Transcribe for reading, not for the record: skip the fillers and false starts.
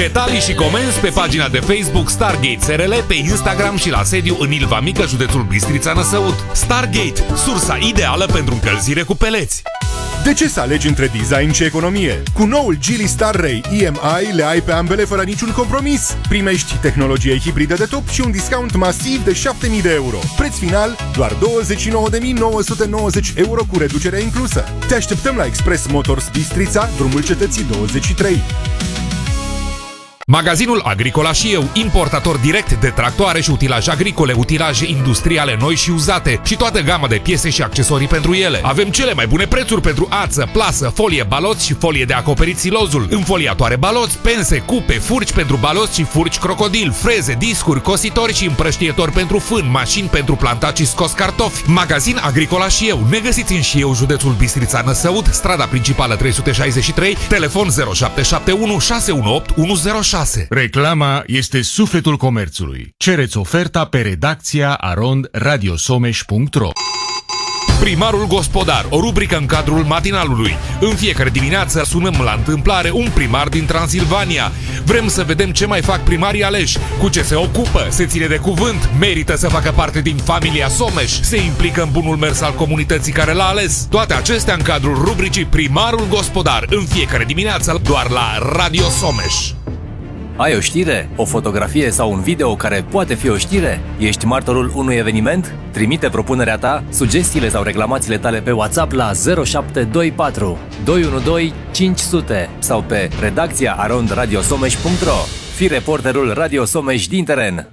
Detalii și comenzi pe pagina de Facebook Stargate SRL, pe Instagram și la sediu în Ilva Mică, județul Bistrița Năsăud. Stargate, sursa ideală pentru încălzire cu peleți. De ce să alegi între design și economie? Cu noul Geely Star Ray EMI le ai pe ambele fără niciun compromis. Primești tehnologie hibridă de top și un discount masiv de 7.000 de euro. Preț final doar 29.990 euro cu reducere inclusă. Te așteptăm la Express Motors Bistrița, drumul Cetății 23. Magazinul Agricola și eu, importator direct de tractoare și utilaje agricole, utilaje industriale noi și uzate și toată gama de piese și accesorii pentru ele. Avem cele mai bune prețuri pentru ață, plasă, folie baloți și folie de acoperit silozul, înfoliatoare baloți, pense, cupe, furci pentru baloți și furci crocodil, freze, discuri, cositori și împrăștietori pentru fân, mașini pentru plantat și scos cartofi. Magazin Agricola și eu. Ne găsiți în Șieu, județul Bistrița Năsăud, strada principală 363, telefon 0771 618 106. Reclama este sufletul comerțului. Cereți oferta pe redacția arondradiosomeș.ro. Primarul Gospodar, o rubrică în cadrul matinalului. În fiecare dimineață sunăm la întâmplare un primar din Transilvania. Vrem să vedem ce mai fac primarii aleși, cu ce se ocupă, se ține de cuvânt, merită să facă parte din familia Someș, se implică în bunul mers al comunității care l-a ales. Toate acestea în cadrul rubricii Primarul Gospodar, în fiecare dimineață doar la Radio Someș. Ai o știre? O fotografie sau un video care poate fi o știre? Ești martorul unui eveniment? Trimite propunerea ta, sugestiile sau reclamațiile tale pe WhatsApp la 0724 212 500 sau pe redacția arondradiosomeș.ro. Fii reporterul Radio Someș din teren.